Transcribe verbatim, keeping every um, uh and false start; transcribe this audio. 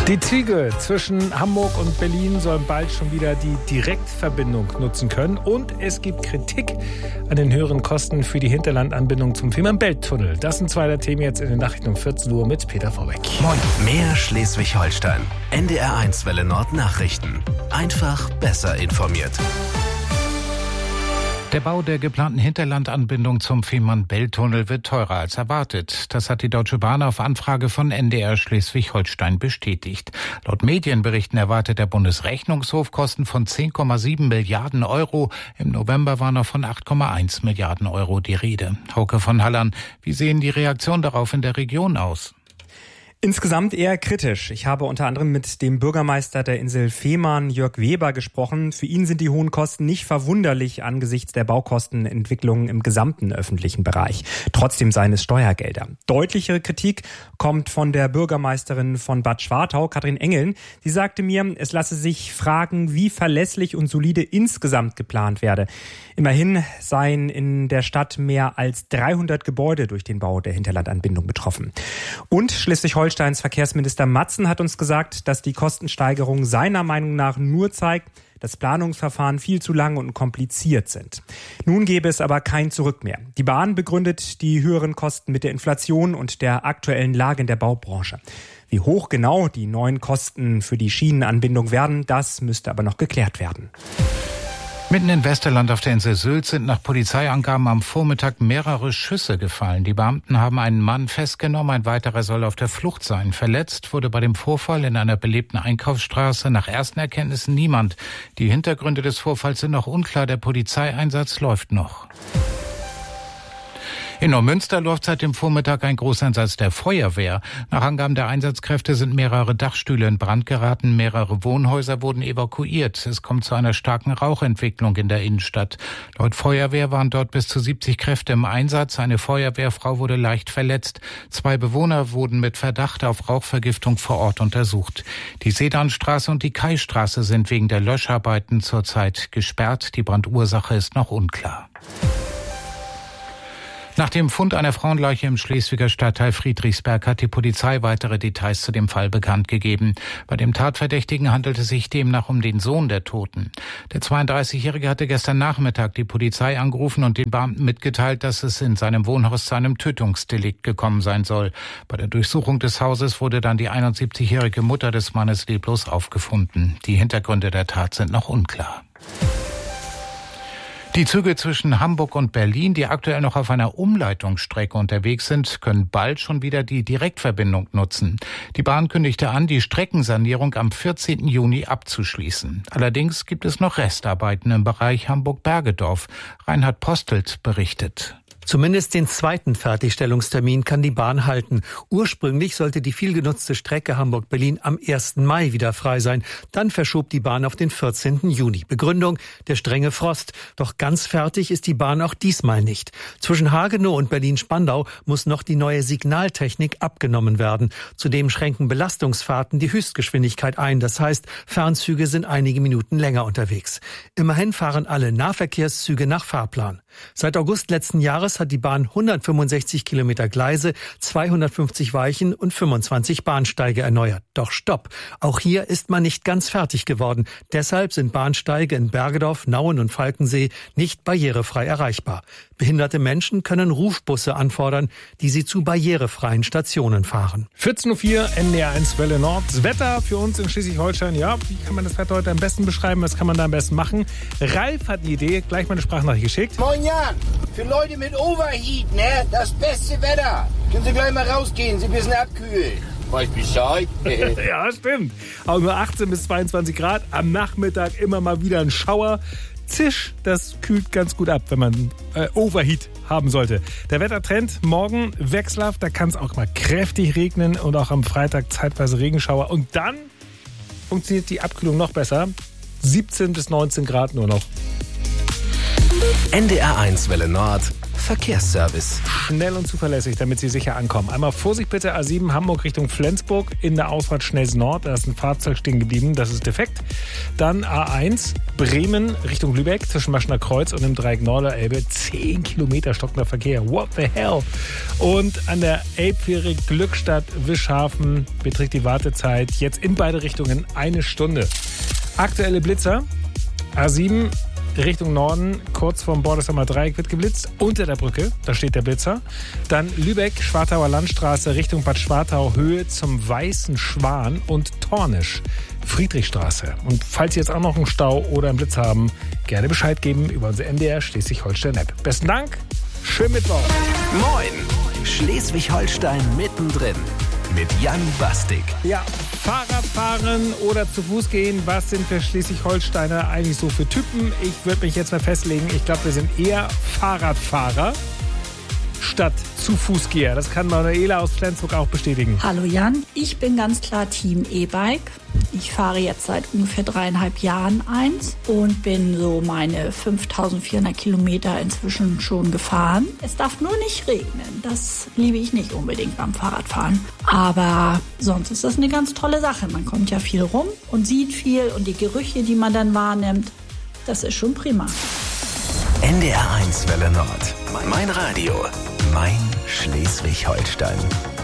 Die Züge zwischen Hamburg und Berlin sollen bald schon wieder die Direktverbindung nutzen können. Und es gibt Kritik an den höheren Kosten für die Hinterlandanbindung zum Fehmarn-Belt-Tunnel. Das sind zwei der Themen jetzt in den Nachrichten um vierzehn Uhr mit Peter Vorbeck. Moin. Mehr Schleswig-Holstein. N D R eins Welle Nord Nachrichten. Einfach besser informiert. Der Bau der geplanten Hinterlandanbindung zum Fehmarn-Belt-Tunnel wird teurer als erwartet. Das hat die Deutsche Bahn auf Anfrage von N D R Schleswig-Holstein bestätigt. Laut Medienberichten erwartet der Bundesrechnungshof Kosten von zehn Komma sieben Milliarden Euro. Im November war noch von acht Komma eins Milliarden Euro die Rede. Hauke von Hallern, wie sehen die Reaktionen darauf in der Region aus? Insgesamt eher kritisch. Ich habe unter anderem mit dem Bürgermeister der Insel Fehmarn, Jörg Weber, gesprochen. Für ihn sind die hohen Kosten nicht verwunderlich angesichts der Baukostenentwicklung im gesamten öffentlichen Bereich. Trotzdem seien es Steuergelder. Deutlichere Kritik kommt von der Bürgermeisterin von Bad Schwartau, Katrin Engeln. Sie sagte mir, es lasse sich fragen, wie verlässlich und solide insgesamt geplant werde. Immerhin seien in der Stadt mehr als dreihundert Gebäude durch den Bau der Hinterlandanbindung betroffen. Und Schleswig-Holstein Steins Verkehrsminister Matzen hat uns gesagt, dass die Kostensteigerung seiner Meinung nach nur zeigt, dass Planungsverfahren viel zu lang und kompliziert sind. Nun gäbe es aber kein Zurück mehr. Die Bahn begründet die höheren Kosten mit der Inflation und der aktuellen Lage in der Baubranche. Wie hoch genau die neuen Kosten für die Schienenanbindung werden, das müsste aber noch geklärt werden. Mitten in Westerland auf der Insel Sylt sind nach Polizeiangaben am Vormittag mehrere Schüsse gefallen. Die Beamten haben einen Mann festgenommen, ein weiterer soll auf der Flucht sein. Verletzt wurde bei dem Vorfall in einer belebten Einkaufsstraße nach ersten Erkenntnissen niemand. Die Hintergründe des Vorfalls sind noch unklar, der Polizeieinsatz läuft noch. In Neumünster läuft seit dem Vormittag ein Großeinsatz der Feuerwehr. Nach Angaben der Einsatzkräfte sind mehrere Dachstühle in Brand geraten, mehrere Wohnhäuser wurden evakuiert. Es kommt zu einer starken Rauchentwicklung in der Innenstadt. Laut Feuerwehr waren dort bis zu siebzig Kräfte im Einsatz. Eine Feuerwehrfrau wurde leicht verletzt. Zwei Bewohner wurden mit Verdacht auf Rauchvergiftung vor Ort untersucht. Die Sedanstraße und die Kaistraße sind wegen der Löscharbeiten zurzeit gesperrt. Die Brandursache ist noch unklar. Nach dem Fund einer Frauenleiche im Schleswiger Stadtteil Friedrichsberg hat die Polizei weitere Details zu dem Fall bekannt gegeben. Bei dem Tatverdächtigen handelt es sich demnach um den Sohn der Toten. Der zweiunddreißigjährige hatte gestern Nachmittag die Polizei angerufen und den Beamten mitgeteilt, dass es in seinem Wohnhaus zu einem Tötungsdelikt gekommen sein soll. Bei der Durchsuchung des Hauses wurde dann die einundsiebzigjährige Mutter des Mannes leblos aufgefunden. Die Hintergründe der Tat sind noch unklar. Die Züge zwischen Hamburg und Berlin, die aktuell noch auf einer Umleitungsstrecke unterwegs sind, können bald schon wieder die Direktverbindung nutzen. Die Bahn kündigte an, die Streckensanierung am vierzehnten Juni abzuschließen. Allerdings gibt es noch Restarbeiten im Bereich Hamburg-Bergedorf. Reinhard Postelt berichtet. Zumindest den zweiten Fertigstellungstermin kann die Bahn halten. Ursprünglich sollte die vielgenutzte Strecke Hamburg-Berlin am ersten Mai wieder frei sein. Dann verschob die Bahn auf den vierzehnten Juni. Begründung: der strenge Frost. Doch ganz fertig ist die Bahn auch diesmal nicht. Zwischen Hagenow und Berlin-Spandau muss noch die neue Signaltechnik abgenommen werden. Zudem schränken Belastungsfahrten die Höchstgeschwindigkeit ein. Das heißt, Fernzüge sind einige Minuten länger unterwegs. Immerhin fahren alle Nahverkehrszüge nach Fahrplan. Seit August letzten Jahres hat die Bahn hundertfünfundsechzig Kilometer Gleise, zweihundertfünfzig Weichen und fünfundzwanzig Bahnsteige erneuert. Doch stopp! Auch hier ist man nicht ganz fertig geworden. Deshalb sind Bahnsteige in Bergedorf, Nauen und Falkensee nicht barrierefrei erreichbar. Behinderte Menschen können Rufbusse anfordern, die sie zu barrierefreien Stationen fahren. vierzehn Uhr vier, N D R eins Welle Nord. Das Wetter für uns in Schleswig-Holstein. Ja, wie kann man das Wetter heute am besten beschreiben? Was kann man da am besten machen? Ralf hat eine Idee. Gleich mal eine Sprachnachricht geschickt. Moin Jan, für Leute mit Overheat, ne? Das beste Wetter. Können Sie gleich mal rausgehen, Sie ein bisschen abkühlen. Weiß Bescheid. Ja, stimmt. Auch nur achtzehn bis zweiundzwanzig Grad. Am Nachmittag immer mal wieder ein Schauer. Zisch, das kühlt ganz gut ab, wenn man äh, Overheat haben sollte. Der Wettertrend morgen wechselhaft, da kann es auch mal kräftig regnen und auch am Freitag zeitweise Regenschauer. Und dann funktioniert die Abkühlung noch besser. siebzehn bis neunzehn Grad nur noch. N D R eins Welle Nord Verkehrsservice. Schnell und zuverlässig, damit Sie sicher ankommen. Einmal Vorsicht bitte, A sieben Hamburg Richtung Flensburg in der Ausfahrt Schnells Nord. Da ist ein Fahrzeug stehen geblieben, das ist defekt. Dann A eins Bremen Richtung Lübeck zwischen Maschner Kreuz und dem Dreieck Norderelbe. zehn Kilometer stockender Verkehr. What the hell? Und an der Elbfähre Glückstadt Wischhafen beträgt die Wartezeit jetzt in beide Richtungen eine Stunde. Aktuelle Blitzer. A sieben Richtung Norden, kurz vorm Bordersheimer Dreieck wird geblitzt. Unter der Brücke, da steht der Blitzer. Dann Lübeck, Schwartauer Landstraße Richtung Bad Schwartau, Höhe zum Weißen Schwan und Tornisch, Friedrichstraße. Und falls Sie jetzt auch noch einen Stau oder einen Blitz haben, gerne Bescheid geben über unsere M D R Schleswig-Holstein-App. Besten Dank, schönen Mittwoch. Moin, Schleswig-Holstein mittendrin mit Jan Bastik. Ja, Fahrradfahren oder zu Fuß gehen, was sind wir Schleswig-Holsteiner eigentlich so für Typen? Ich würde mich jetzt mal festlegen, ich glaube, wir sind eher Fahrradfahrer statt zu Fußgeher. Das kann Manuela aus Flensburg auch bestätigen. Hallo Jan, ich bin ganz klar Team E-Bike. Ich fahre jetzt seit ungefähr dreieinhalb Jahren eins und bin so meine fünftausendvierhundert Kilometer inzwischen schon gefahren. Es darf nur nicht regnen. Das liebe ich nicht unbedingt beim Fahrradfahren. Aber sonst ist das eine ganz tolle Sache. Man kommt ja viel rum und sieht viel und die Gerüche, die man dann wahrnimmt, das ist schon prima. N D R eins Welle Nord. Mein Radio. Mein Schleswig-Holstein.